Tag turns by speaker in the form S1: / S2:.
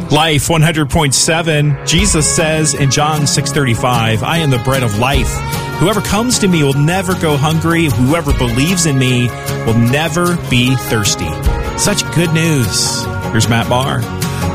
S1: Life 100.7, Jesus says in John 6:35, I am the bread of life. Whoever comes to me will never go hungry. Whoever believes in me will never be thirsty. Such good news. Here's Matt Barr.